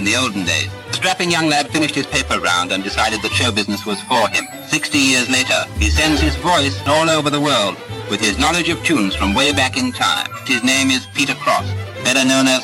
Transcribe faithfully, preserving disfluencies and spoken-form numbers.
the olden days. The strapping young lad finished his paper round and decided that show business was for him. Sixty years later, he sends his voice all over the world with his knowledge of tunes from way back in time. His name is Peter Cross, better known as